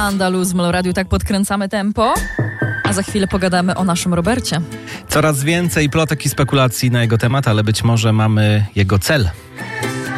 Amanda Luz w Melo Radiu, tak podkręcamy tempo. A za chwilę pogadamy o naszym Robercie. Coraz więcej plotek i spekulacji na jego temat, ale być może mamy jego cel.